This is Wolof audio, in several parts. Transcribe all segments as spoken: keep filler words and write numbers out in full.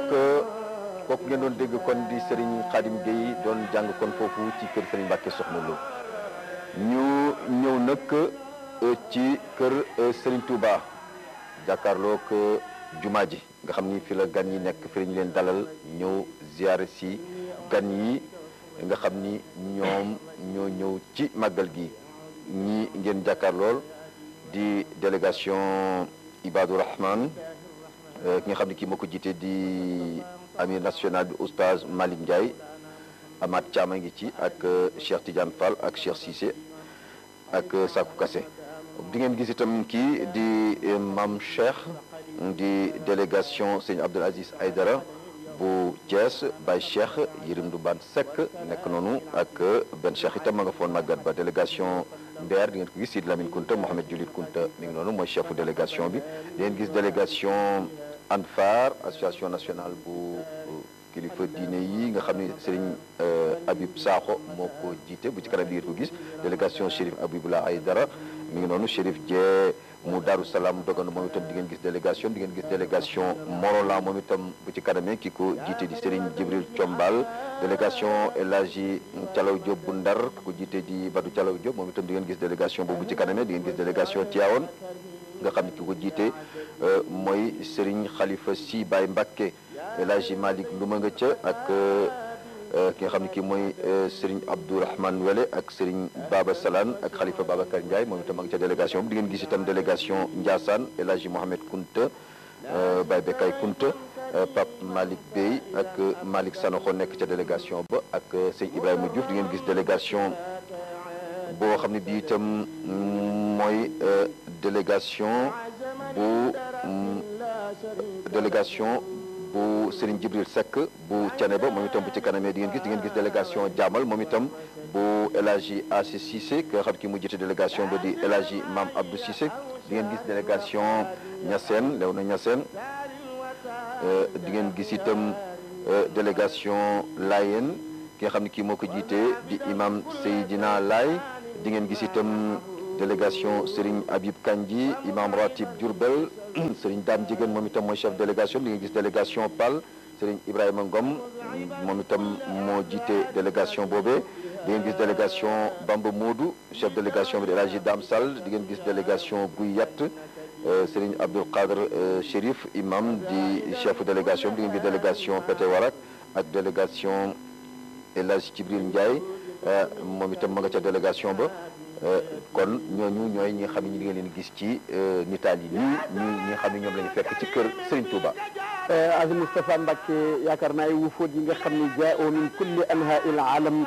kooku ngeen doon dégg kon di Serigne Khadim Gueye doon jàng kon foofu ci kër Serigne Mbacke Soxna Lo ñu ñëw nag ci kër Serigne Touba jàkkaarloog jumaa ji nga xam ni fi la gan yi nekk fi lañu leen dalal ñëw ziyaare si gan yi nga xam ni ñoom ñoo ñëw ci màggal gi ñi ngeen jàkkaarlool di délégation Ibadou Rahman ki nga xam ne kii moo ko jiite di amir national bi oustaz Malick Ndiaye Amath Thiam a ngi ci ak Cheikh Tidiane Fall ak Cheikh Cissé ak Sakou Kassé di ngeen gis itam kii di Mame Cheikh di délégation sëñ Abdoul Aziz Aïdara bu Thiès Baye Cheikh Yirim Ndoubane Seck nekk noonu ak benn Cheikh itam ma nga foon màggat ba délégation Mbeer di ngeen ko gis Sidi Lamine Kounta Mohamed Julit Kounta mi ngi noonu mooy chefu délégation bi di ngeen gis délégation ANFAR association nationale bu kilifa diine yi nga xam ne Serigne Habib Sakho moo ko jiite bu ci kanam di ngeen ko gis délégation Chérif Abibullah Aïdara mi ngi noonu Chérif Dieng mu Daaru Salaam dogana moom itam di ngeen gis délégation di ngeen gis délégation Morolan moom itam bu ci kanamee ki ko jiite di Serigne Djibril Thiombal délégation El Hadji Thialaw Diop bu Ndar ki ko jiite di Badou Thialaw Diop moom itam di ngeen gis délégation boobu ci kanamee di ngeen gis délégation Tivaouane nga xam ne ki ko jiite mooy Serigne Khalifa Sy Baye Mbacké El Hadji Malick Luma nga ca ak ki nga xam ne kii mooy Serigne Abdourahmane Wele ak Serigne Baba Salane ak Khalifa Babacar Ndiaye moom itam ma nga ca délégation bi di ngeen gis itam délégation Ndiassane El Hadji Mohamed Kounta Baye Bekay Kounta Pape Malick Bey ak Malick Sanoxo nekk ca délégation ba ak Sëñ Ibrahima Diouf di ngeen gis délégation boo xam ne bii itam mooy délégation bu délégation bu Serigne Djibril Seck bu Thiénaba moom itam bu ci kanamee di ngeen gis di ngeen gis délégation Diamal moom itam bu El Hadji Assé Cissé ki nga xam ki mu jiite délégation ba di El Hadji Mame Abdou Cissé di ngeen gis délégation Niassène Léona Niassène di ngeen gis itam délégation Layène ki nga xam ne kii moo ko jiite di imam Seydina Laye di ngeen gis itam délégation Serigne Habib Kandji imam Ratib Diourbel Serigne Dame Diéguène moom itam mooy chef délégation di ngeen gis délégation Pal Serigne Ibrahima Ngom moom itam moo jiite délégation boobee di ngeen gis délégation Bamba Modou chef délégation bi di El Hadji Dame Sall di ngeen gis délégation Guy Yatt Serigne Abdoul Khadr Chérif imam di chef délégation di ngeen gis délégation Pété Warak ak délégation El Hadji Djibril Ndiaye moom itam ma nga ca délégation ba kon ñooñu ñooy ñi nga xam ne ñi di ngeen leen gis ci nitaal yi nii ñi ñi nga xam ne ñoom la ñu fekk ci kër Serigne Touba. Aziz Moustapha Mbacké yaakaar naa wufoot yi nga xam ne jaa'u min kulli anhaa'il aalam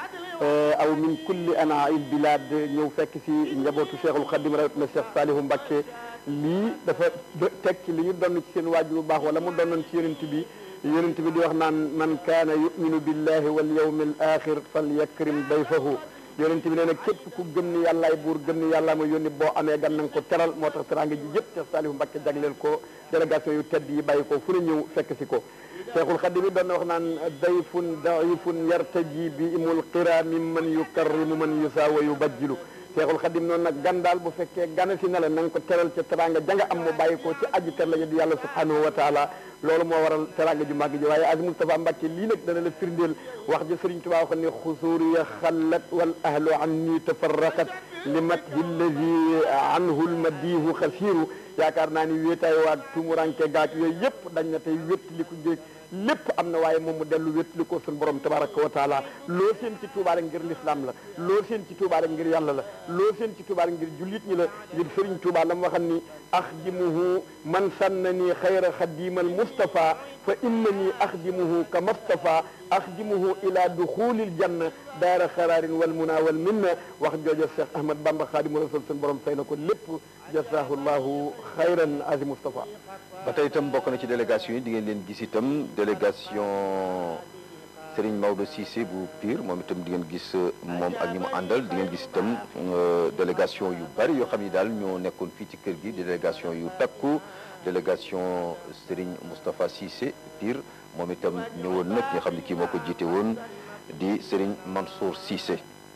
aw min kulli anhaa'il bilaad ñëw fekk si njabootu Cheikhul Khadim rawatina Cheikh Salihu Mbacké lii dafa teg ci li ñu doon ci seen waajur bu baax wala mu doonoon ci yonent bi yonent bi di wax naan man kaana yuminu billahi wal yawmil aaxir falyakrim dayfahu yonent bi nee na képp ku gëm ni yàllaay buur gëm ni yàllaa ma yónni boo amee gan na nga ko teral moo tax teraanga ji yëpp Cheikh Saliou Mbacké jagleel ko délégation yu tedd yi bàyyi ko fu ne ñëw fekk si ko Cheikhul Khadim doon na wax naan dayfun daifun yartaji bi imul qira mimman yukarrimu man yusa wa yubajjilu Cheikhul Khadim noonu nag gan daal bu fekkee gana si na la na nga ko teral ca teraanga janga am mu bàyyi ko ci aji ter la di yàlla subhanahu wa taala loolu moo waral teraanga ju màgg ji waaye Aziz Moustapha Mbacké lii nag dana la firndeel wax ji Serigne Touba wax ne xusuuriya xallat wal ahlu anni tafarraqat li mathi alladi anhu lmadihu xasiru yaakaar naa ni wéetaay waag tumuranke gaak yooyu yëpp dañ na tey wéttali ko jéeg lépp am na waaye moom mu dellu wéttali ko suñu borom tabaraka wa taala loo seen ci Touba rek ngir l'islam la loo seen ci Touba rek ngir yàlla la loo seen ci Touba rek ngir jullit ñi la ngir Serigne Touba la mu waxam ni axdimuhu man sannani xayra xadimal Mustafa fa innani axdimuhu ka Mustafa axdimuhu ila duxulil janna daara xaraarin wal muna wal minna wax joojo Cheikh Ahmad Bamba Xaadimu Rasul suñu borom fay na ko lépp jasaahu llahu xayran Aziz Moustapha. ba tey itam bokk na ci délégation yi di ngeen leen gis itam délégation Serigne Maodo Cissé bu Pire moom itam di ngeen gis moom ak ñi mu àndal di ngeen gis itam délégation yu bari yoo xam ni daal ñoo nekkoon fii ci kër gi délégation yu takku délégation Serigne Moustapha Cissé Pire moom itam ñëwoon nag nga xam ne kii moo ko jiite woon di Serigne Mansour Cissé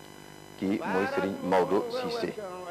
kii mooy Serigne Maodo Cissé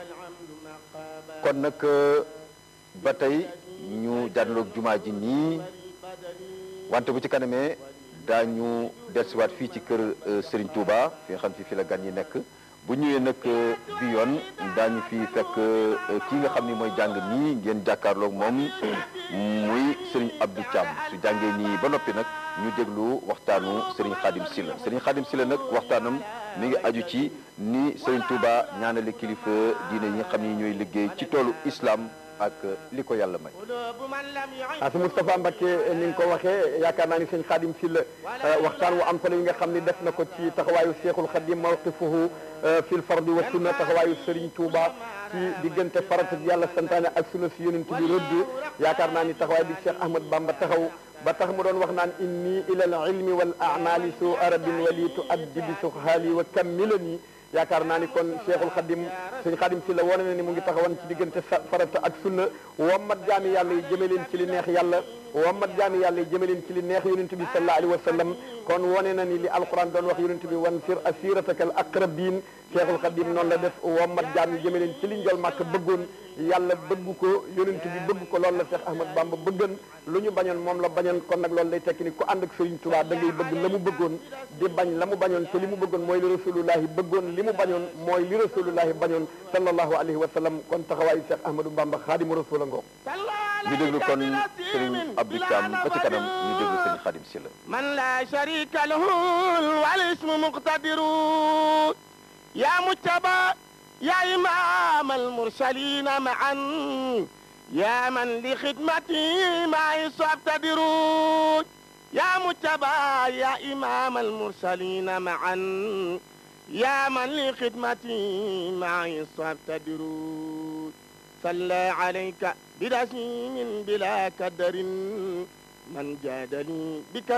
kon nag ba tey ñu jànloog jumaa ji nii wante bu ci kanamee daañu dellusiwaat fii ci kër Serigne Touba fi nga xam fi fi la gan yi nekk bu ñëwee nag bi yoon daañu fi fekk kii nga xam ni mooy jàng nii ngeen jàkkaarloog moom muy Serigne Abdou Thiam su jàngee nii ba noppi nag ñu déglu waxtaanu Serigne Khadim Sylla Serigne Khadim Sylla nag waxtaanam mi ngi aju ci ni Serigne Touba ñaanale kilifa diine yi nga xam ni ñooy liggéey ci toolu islam ak li ko yàlla may. Asi Moustapha Mbacké ni nga ko waxee yaakaar naa ni sëñ Khadim Sylla waxtaan wu am solo yi nga xam ni def na ko ci taxawaayu Cheikhul Khadim mawqifuhu fil fardi wa sunna taxawaayu Serigne Touba ci diggante farata yàlla santaane ak sunna si yonent bi rëdd yaakaar naa ni taxawaay bi Cheikh Ahmad Bamba taxaw ba tax mu doon wax naan inni ila al ilmi wal a'mali su arabin walitu addi bi suxaali wa kammilani yaakaar naa ni kon Cheikhul Khadim sëñ Khadim Sylla wane na ni mu ngi taxawoon ci diggante farata ak sunna wammat jaami yàlla yi jëme leen ci li neex yàlla wammat jaami yàlla yi jëme leen ci li neex yonent bi sallallahu alayhi wa sallam kon wane na ni li alquran doon wax yonent bi wan fir asirataka al aqrabin Cheikhul Khadim noonu la def wammat jaami jëme leen ci li njol màkk bëggoon yàlla bëgg ko yonent bi bëgg ko loolu la Cheikh Ahmad Bamba bëggan lu ñu bañoon moom la bañoon kon nag loolu lay tekki ni ku ànd ak Serigne Touba da ngay bëgg la mu bëggoon di bañ la mu bañoon te li mu bëggoon mooy li rasulullahi bëggoon li mu bañoon mooy li rasulullahi bañoon sallallahu alayhi wa sallam kon taxawaayu Cheikh Ahmadou Bamba xaadimu rasul a ngoog ñu déglu kon Serigne Abdou Thiam ba ci kanam ñu déglu Serigne Khadim Sylla man la sharika lahu wal ismu muqtadiru ya mujtaba يا إمام المرسلين معا يا من لخدمتي معي صابتدرون يا مجتبى يا إمام المرسلين معا يا من لخدمتي معي صابتدرون صلى عليك برسيم بلا كدر من جادني بك